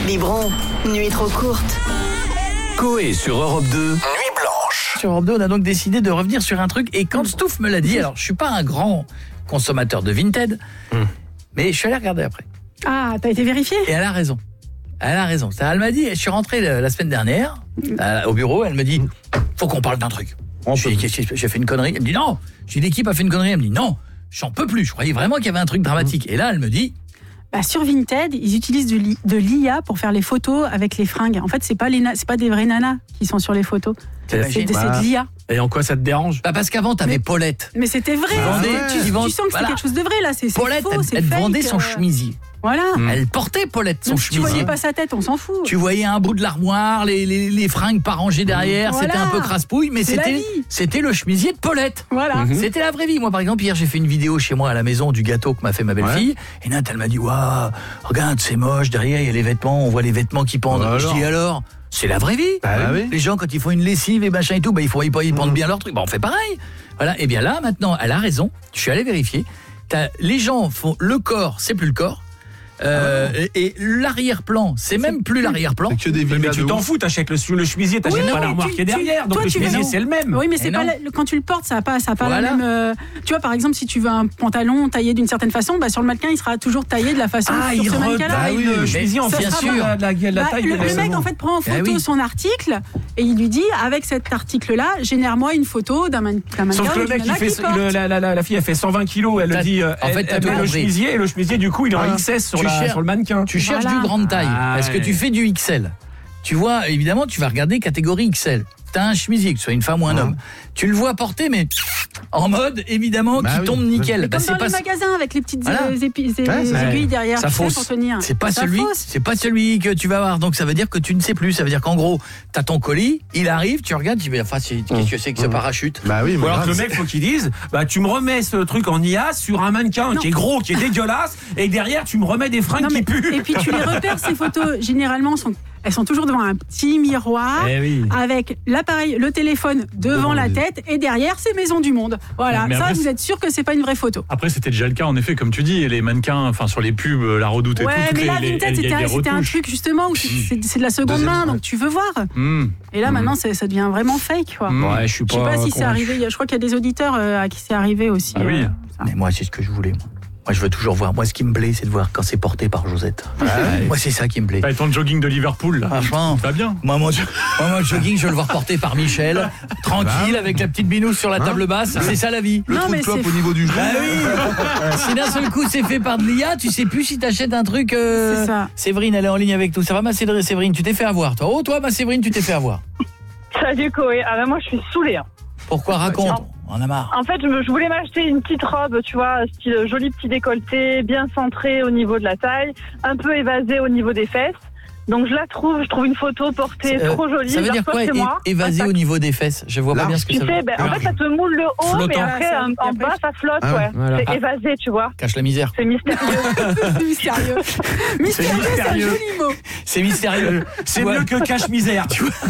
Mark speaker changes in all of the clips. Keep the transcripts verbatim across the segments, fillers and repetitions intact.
Speaker 1: Biberon, nuit trop courte.
Speaker 2: Coé sur Europe deux, Nuit Blanche.
Speaker 3: Sur Europe deux, on a donc décidé de revenir sur un truc. Et quand Stouff me l'a dit, alors je suis pas un grand consommateur de Vinted, mm. mais je suis allé regarder après.
Speaker 4: Ah, t'as été vérifié ?
Speaker 3: Et elle a raison. Elle a raison. Elle m'a dit, je suis rentré la semaine dernière euh, au bureau, elle me dit, faut qu'on parle d'un truc. Je lui ai dit, j'ai fait une connerie. Elle me dit non. Je lui ai dit, l'équipe a fait une connerie. Elle me dit non, j'en peux plus. Je croyais vraiment qu'il y avait un truc dramatique. Et là, elle me dit...
Speaker 4: Bah, sur Vinted, ils utilisent de, l'I- de l'I A pour faire les photos avec les fringues. En fait, c'est pas les na- c'est pas des vraies nanas qui sont sur les photos. C'est, c'est, de, c'est de l'I A.
Speaker 5: Et en quoi ça te dérange ?
Speaker 3: Bah parce qu'avant, t'avais mais, Paulette.
Speaker 4: Mais c'était vrai.
Speaker 3: Ah,
Speaker 4: ouais.
Speaker 3: tu,
Speaker 4: tu,
Speaker 3: tu,
Speaker 4: tu sens que voilà. C'est quelque chose de vrai là. C'est, c'est
Speaker 3: Paulette,
Speaker 4: faux,
Speaker 3: elle,
Speaker 4: c'est
Speaker 3: elle
Speaker 4: fake,
Speaker 3: vendait son
Speaker 4: euh...
Speaker 3: chemisier.
Speaker 4: Voilà.
Speaker 3: Mmh. Elle portait Paulette son
Speaker 4: donc,
Speaker 3: chemisier.
Speaker 4: Tu voyais pas sa tête, on s'en fout.
Speaker 3: Tu voyais un bout de l'armoire, les, les, les fringues pas rangées derrière, voilà. C'était un peu crasse-pouille, mais c'était, c'était le chemisier de Paulette.
Speaker 4: Voilà.
Speaker 3: Mmh. C'était la vraie vie. Moi, par exemple, hier, j'ai fait une vidéo chez moi à la maison du gâteau que m'a fait ma belle-fille. Ouais. Et Nat, elle m'a dit, waouh, regarde, c'est moche, derrière, il y a les vêtements, on voit les vêtements qui pendent. Ouais, je dis alors, c'est la vraie vie.
Speaker 5: Bah, oui.
Speaker 3: Les gens, quand ils font une lessive et machin et tout, bah, il faut ils pendent mmh. bien leur truc. Bah, on fait pareil. Voilà. Et bien là, maintenant, elle a raison. Je suis allé vérifier. T'as, les gens font le corps, c'est plus le corps. Euh, ah et, et l'arrière-plan, c'est, c'est même plus l'arrière-plan.
Speaker 5: C'est que des mais tu t'en fous, t'achètes le, le chemisier, t'achètes oui, pas l'armoire tu, qui est derrière. Tu, donc toi, le chemisier, c'est le même.
Speaker 4: Oui, mais c'est pas la, quand tu le portes, ça n'a pas, ça a pas voilà. la même. Euh, tu vois, par exemple, si tu veux un pantalon taillé d'une certaine façon, bah, sur le mannequin, il sera toujours taillé de la façon
Speaker 5: ah,
Speaker 4: sur
Speaker 5: il
Speaker 4: ce mannequin-là.
Speaker 5: Ah oui, le chemisier, en bien sûr. La, la, la, la
Speaker 4: bah,
Speaker 5: taille
Speaker 4: le,
Speaker 5: de
Speaker 4: le mec, en fait, prend en photo ah, oui. son article et il lui dit, avec cet article-là, génère-moi une photo d'un mannequin.
Speaker 5: Sauf que le mec, la fille, elle fait cent vingt kilos, elle le dit, elle met le chemisier et le chemisier, du coup, il est en X S sur le mannequin.
Speaker 3: Tu cherches voilà. du grande taille. Ah, Est-ce ouais. que tu fais du X L ? Tu vois, évidemment, tu vas regarder catégorie X L. T'as un chemisier, que ce soit une femme ou un ah. homme. Tu le vois porter, mais en mode, évidemment, bah qui oui. tombe nickel.
Speaker 4: Mais
Speaker 3: bah,
Speaker 4: comme
Speaker 3: c'est
Speaker 4: dans
Speaker 3: pas
Speaker 4: les magasins, avec les petites
Speaker 3: voilà.
Speaker 4: épi- ouais, aiguilles derrière.
Speaker 3: Ça fausse.
Speaker 4: Pour tenir.
Speaker 3: C'est pas
Speaker 4: ça
Speaker 3: celui,
Speaker 4: fausse.
Speaker 3: c'est pas celui que tu vas avoir. Donc ça veut dire que tu ne sais plus. Ça veut dire qu'en gros, t'as ton colis, il arrive, tu regardes, tu dis, enfin, c'est, qu'est-ce que c'est que ce parachute ?
Speaker 5: Bah oui, ou alors que le mec, faut qu'il dise, bah tu me remets ce truc en I A sur un mannequin non. qui est gros, qui est dégueulasse, et derrière tu me remets des fringues non, mais, qui puent.
Speaker 4: Et puis tu les repères, ces photos, généralement, sont elles sont toujours devant un petit miroir eh oui. avec l'appareil, le téléphone devant oh, la tête et derrière c'est Maison du Monde. Voilà, mais ça après, vous êtes sûr que c'est pas une vraie photo.
Speaker 6: Après c'était déjà le cas en effet comme tu dis, les mannequins enfin sur les pubs, la Redoute et
Speaker 4: ouais,
Speaker 6: tout.
Speaker 4: Ouais, mais là
Speaker 6: les,
Speaker 4: Vinted c'était, un, c'était un truc justement où c'est, c'est, c'est de la seconde Deuxième main donc tu veux voir. Mm. Et là mm. maintenant c'est, ça devient vraiment fake quoi.
Speaker 5: Mm. Ouais, je suis pas,
Speaker 4: je sais pas si convaincu. C'est arrivé, je crois qu'il y a des auditeurs euh, à qui c'est arrivé aussi.
Speaker 6: Ah oui.
Speaker 3: Euh, mais moi c'est ce que je voulais. Moi. Moi, je veux toujours voir. Moi, ce qui me plaît, c'est de voir quand c'est porté par Josette. Ah, ouais. Moi, c'est ça qui me plaît.
Speaker 6: Bah, ton jogging de Liverpool, là.
Speaker 3: Franchement.
Speaker 6: Va bien.
Speaker 3: Moi, mon, moi, mon jogging, je veux le voir porté par Michel. Tranquille, avec la petite binousse sur la table basse. Hein c'est ça, la vie.
Speaker 5: Le non, trou de clope au niveau du genou.
Speaker 3: Bah oui. Si d'un seul coup, c'est fait par de l'I A, tu sais plus si t'achètes un truc. Euh...
Speaker 4: C'est ça.
Speaker 3: Séverine, elle est en ligne avec nous. Ça va, ma Séverine? Tu t'es fait avoir, toi. Oh, toi, ma Séverine, tu t'es fait avoir.
Speaker 7: Salut, Coé. Ah, ben, moi, je suis saoulée. Hein.
Speaker 3: Pourquoi? Raconte. On a marre.
Speaker 7: En fait, je, me, je voulais m'acheter une petite robe, tu vois, style joli petit décolleté, bien centré au niveau de la taille, un peu évasé au niveau des fesses. Donc je la trouve, je trouve une photo portée euh, trop jolie.
Speaker 3: Ça veut dire quoi, é- évasé au niveau des fesses? Je vois Là, pas bien ce que ça veut dire.
Speaker 7: Ben, en fait, ça te moule le haut, Flottant. mais après, en, en bas, ça flotte, ah, ouais. Voilà. C'est ah. évasé, tu vois.
Speaker 3: Cache la misère.
Speaker 7: C'est mystérieux.
Speaker 4: c'est mystérieux. Mystérieux, c'est mystérieux. C'est un joli mot.
Speaker 3: C'est mystérieux.
Speaker 5: C'est ouais. mieux que cache-misère, tu vois.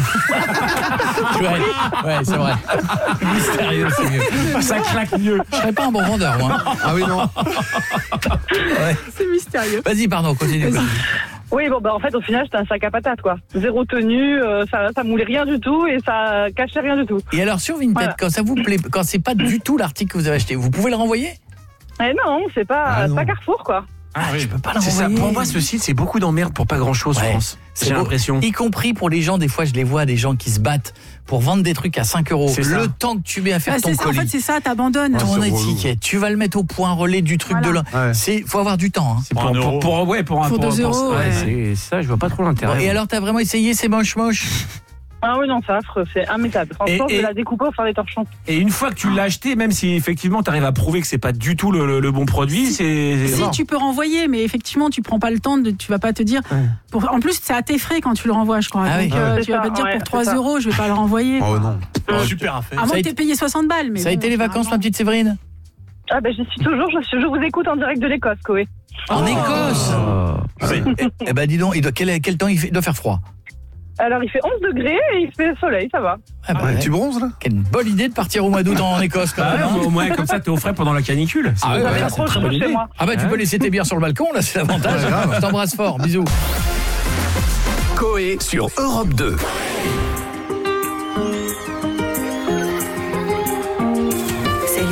Speaker 3: ouais, ouais, c'est vrai. Mystérieux, c'est mieux.
Speaker 5: Ça claque mieux.
Speaker 3: Je serais pas un bon vendeur, moi.
Speaker 5: Ah oui, non.
Speaker 4: Ouais. C'est mystérieux.
Speaker 3: Vas-y, pardon, continue. Vas-y.
Speaker 7: Oui, bon, bah, en fait, au final, c'était un sac à patates, quoi. Zéro tenue, euh, ça, ça moulait rien du tout et ça cachait rien du tout.
Speaker 3: Et alors, sur Vinted, voilà. quand ça vous plaît, quand c'est pas du tout l'article que vous avez acheté, vous pouvez le renvoyer?
Speaker 7: Eh non, c'est pas, ah, non. pas Carrefour, quoi.
Speaker 3: Ah, oui. Je peux pas le
Speaker 5: c'est
Speaker 3: renvoyer.
Speaker 5: Ça. Pour moi, ce site, c'est beaucoup d'emmerde pour pas grand-chose, ouais. je pense. J'ai beau, l'impression.
Speaker 3: Y compris pour les gens, des fois, je les vois, des gens qui se battent pour vendre des trucs à cinq euros.
Speaker 5: C'est
Speaker 3: le
Speaker 5: ça.
Speaker 3: temps que tu mets à faire
Speaker 4: ah,
Speaker 3: ton
Speaker 4: ça,
Speaker 3: colis.
Speaker 4: En fait, c'est ça, t'abandonnes.
Speaker 3: Ouais, ton étiquette, tu vas le mettre au point relais du truc voilà. de l'un. Ouais. C'est, faut avoir du temps. Hein.
Speaker 5: C'est pour, pour, pour, pour, ouais, pour un
Speaker 4: pour deux euros.
Speaker 5: Ouais,
Speaker 4: ouais.
Speaker 5: C'est ça, je vois pas trop l'intérêt.
Speaker 3: Bon, et alors, t'as vraiment essayé, c'est moche, moche.
Speaker 7: Ah oui, non, c'est affreux, c'est immétable. Franchement, et, et, je vais la découper pour faire des torchons.
Speaker 5: Et une fois que tu l'as acheté, même si effectivement tu arrives à prouver que c'est pas du tout le, le, le bon produit,
Speaker 4: si,
Speaker 5: c'est.
Speaker 4: Si
Speaker 5: mort.
Speaker 4: Tu peux renvoyer, mais effectivement, tu prends pas le temps de. Tu vas pas te dire. Ouais. Pour, en plus, c'est à tes frais quand tu le renvoies, je crois.
Speaker 3: Ah
Speaker 4: donc,
Speaker 3: oui.
Speaker 4: euh,
Speaker 7: ouais.
Speaker 4: tu vas
Speaker 7: ça,
Speaker 4: pas te dire
Speaker 7: ouais,
Speaker 4: pour trois euros, je vais pas le renvoyer.
Speaker 5: Oh non.
Speaker 6: Oh, super affaire.
Speaker 4: À moins que t'aies payé soixante balles. Mais
Speaker 3: ça
Speaker 4: bon,
Speaker 3: a été les vacances, ma petite Séverine?
Speaker 7: Ah ben, j'y suis toujours, je, je vous écoute en direct de l'Écosse, Coé.
Speaker 3: En oh. Écosse oh. Eh, eh ben, dis donc, il doit, quel, quel temps il, fait, il doit faire froid?
Speaker 7: Alors, il fait onze degrés et il fait soleil, ça va.
Speaker 3: Ah bah, ouais. Tu bronzes, là? Quelle bonne idée de partir au mois d'août en Écosse, quand même.
Speaker 5: Ah ouais, au moins, comme ça, t'es au frais pendant la canicule.
Speaker 3: Ah ouais, ouais, c'est une très bonne idée. Ah bah, tu peux laisser tes bières sur le balcon, là, c'est l'avantage. Je t'embrasse fort, bisous.
Speaker 2: Coé sur Europe deux.